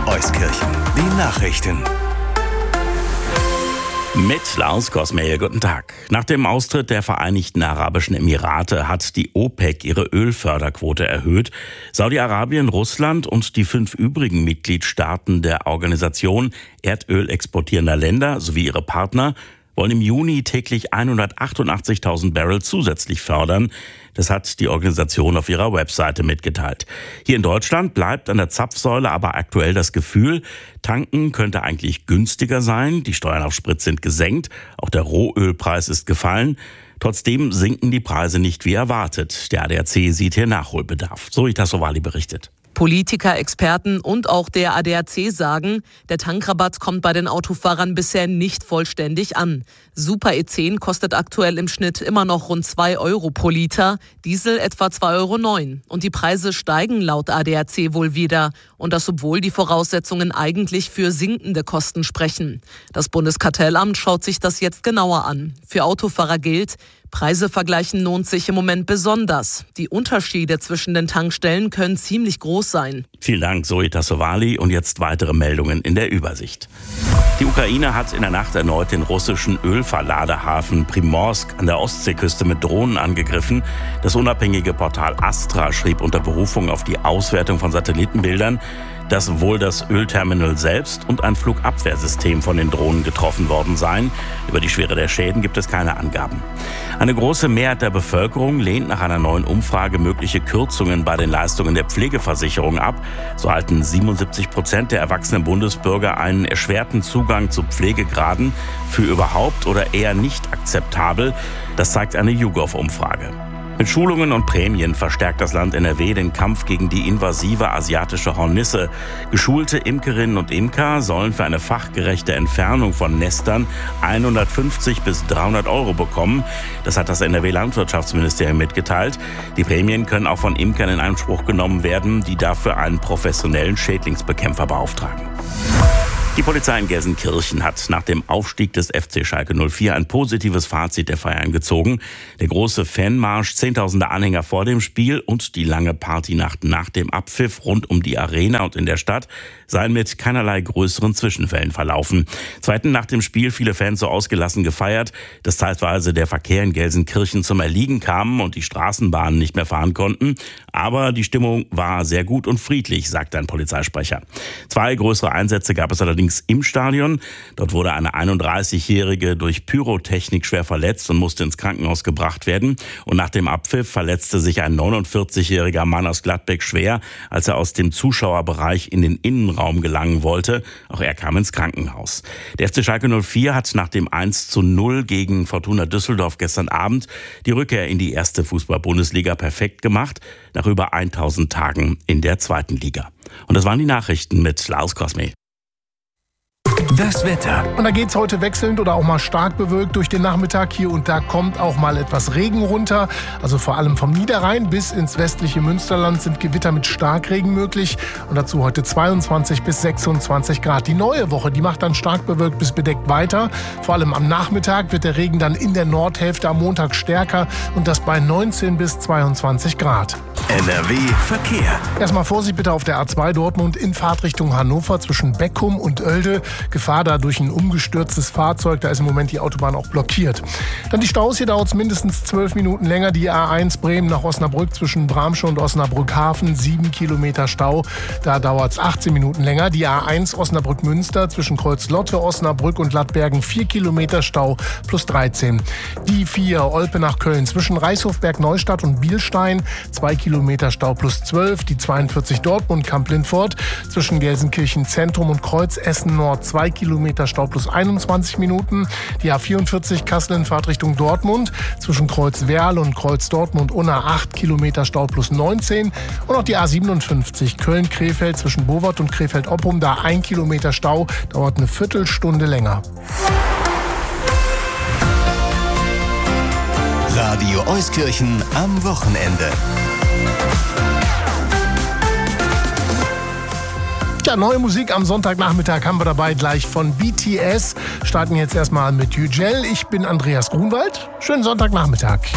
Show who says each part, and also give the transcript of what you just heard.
Speaker 1: Euskirchen, die Nachrichten.
Speaker 2: Mit Lars Kosmeyer, guten Tag. Nach dem Austritt der Vereinigten Arabischen Emirate hat die OPEC ihre Ölförderquote erhöht. Saudi-Arabien, Russland und die 5 übrigen Mitgliedstaaten der Organisation Erdöl exportierender Länder sowie ihre Partner wollen im Juni täglich 188.000 Barrel zusätzlich fördern. Das hat die Organisation auf ihrer Webseite mitgeteilt. Hier in Deutschland bleibt an der Zapfsäule aber aktuell das Gefühl, tanken könnte eigentlich günstiger sein. Die Steuern auf Sprit sind gesenkt. Auch der Rohölpreis ist gefallen. Trotzdem sinken die Preise nicht wie erwartet. Der ADAC sieht hier Nachholbedarf. Zoe Tassovali berichtet.
Speaker 3: Politiker, Experten und auch der ADAC sagen, der Tankrabatt kommt bei den Autofahrern bisher nicht vollständig an. Super E10 kostet aktuell im Schnitt immer noch rund 2 Euro pro Liter, Diesel etwa 2,09 Euro. Und die Preise steigen laut ADAC wohl wieder. Und das, obwohl die Voraussetzungen eigentlich für sinkende Kosten sprechen. Das Bundeskartellamt schaut sich das jetzt genauer an. Für Autofahrer gilt, Preise vergleichen lohnt sich im Moment besonders. Die Unterschiede zwischen den Tankstellen können ziemlich groß sein.
Speaker 2: Vielen Dank, Zoe Tassovali. Und jetzt weitere Meldungen in der Übersicht. Die Ukraine hat in der Nacht erneut den russischen Ölverladehafen Primorsk an der Ostseeküste mit Drohnen angegriffen. Das unabhängige Portal Astra schrieb unter Berufung auf die Auswertung von Satellitenbildern, dass wohl das Ölterminal selbst und ein Flugabwehrsystem von den Drohnen getroffen worden seien. Über die Schwere der Schäden gibt es keine Angaben. Eine große Mehrheit der Bevölkerung lehnt nach einer neuen Umfrage mögliche Kürzungen bei den Leistungen der Pflegeversicherung ab. So halten 77% der erwachsenen Bundesbürger einen erschwerten Zugang zu Pflegegraden für überhaupt oder eher nicht akzeptabel. Das zeigt eine YouGov-Umfrage. Mit Schulungen und Prämien verstärkt das Land NRW den Kampf gegen die invasive asiatische Hornisse. Geschulte Imkerinnen und Imker sollen für eine fachgerechte Entfernung von Nestern 150 bis 300 Euro bekommen. Das hat das NRW-Landwirtschaftsministerium mitgeteilt. Die Prämien können auch von Imkern in Anspruch genommen werden, die dafür einen professionellen Schädlingsbekämpfer beauftragen. Die Polizei in Gelsenkirchen hat nach dem Aufstieg des FC Schalke 04 ein positives Fazit der Feiern gezogen. Der große Fanmarsch, Zehntausende Anhänger vor dem Spiel und die lange Partynacht nach dem Abpfiff rund um die Arena und in der Stadt seien mit keinerlei größeren Zwischenfällen verlaufen. Zweitens, nach dem Spiel viele Fans so ausgelassen gefeiert, dass teilweise der Verkehr in Gelsenkirchen zum Erliegen kam und die Straßenbahnen nicht mehr fahren konnten. Aber die Stimmung war sehr gut und friedlich, sagt ein Polizeisprecher. 2 größere Einsätze gab es allerdings im Stadion. Dort wurde eine 31-Jährige durch Pyrotechnik schwer verletzt und musste ins Krankenhaus gebracht werden. Und nach dem Abpfiff verletzte sich ein 49-jähriger Mann aus Gladbeck schwer, als er aus dem Zuschauerbereich in den Innenraum gelangen wollte. Auch er kam ins Krankenhaus. Der FC Schalke 04 hat nach dem 1:0 gegen Fortuna Düsseldorf gestern Abend die Rückkehr in die erste Fußball-Bundesliga perfekt gemacht, nach über 1000 Tagen in der zweiten Liga. Und das waren die Nachrichten mit Lars Kosmeyer.
Speaker 1: Das Wetter.
Speaker 4: Und da geht's heute wechselnd oder auch mal stark bewölkt durch den Nachmittag. Hier und da kommt auch mal etwas Regen runter. Also vor allem vom Niederrhein bis ins westliche Münsterland sind Gewitter mit Starkregen möglich. Und dazu heute 22 bis 26 Grad. Die neue Woche, die macht dann stark bewölkt bis bedeckt weiter. Vor allem am Nachmittag wird der Regen dann in der Nordhälfte am Montag stärker. Und das bei 19 bis 22 Grad.
Speaker 1: NRW Verkehr.
Speaker 4: Erstmal Vorsicht bitte auf der A2 Dortmund in Fahrtrichtung Hannover zwischen Beckum und Oelde. Gefahr da durch ein umgestürztes Fahrzeug, da ist im Moment die Autobahn auch blockiert. Dann die Staus, hier dauert es mindestens 12 Minuten länger. Die A1 Bremen nach Osnabrück zwischen Bramsche und Osnabrück-Hafen, 7 Kilometer Stau, da dauert es 18 Minuten länger. Die A1 Osnabrück-Münster zwischen Kreuzlotte, Osnabrück und Lattbergen, 4 Kilometer Stau plus 13. Die 4 Olpe nach Köln zwischen Reichshofberg-Neustadt und Bielstein, 2 Kilometer Stau plus 12. Die 42 Dortmund-Kamp-Lindfort zwischen Gelsenkirchen Zentrum und Kreuz Essen-Nord, 2 Kilometer Stau plus 21 Minuten. Die A44 Kassel in Fahrtrichtung Dortmund zwischen Kreuz Werl und Kreuz Dortmund-Unna, 8 Kilometer Stau plus 19. Und auch die A57 Köln-Krefeld zwischen Bowart und Krefeld-Oppum, da 1 Kilometer Stau, dauert eine Viertelstunde länger.
Speaker 1: Radio Euskirchen am Wochenende.
Speaker 4: Ja, neue Musik am Sonntagnachmittag haben wir dabei gleich von BTS. Starten jetzt erstmal mit Yücel. Ich bin Andreas Grunwald. Schönen Sonntagnachmittag.